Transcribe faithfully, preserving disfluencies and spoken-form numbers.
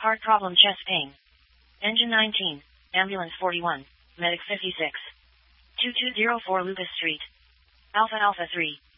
Heart problem, chest pain. Engine nineteen, ambulance forty-one, medic fifty-six. two two zero four Lucas Street. Alpha Alpha three.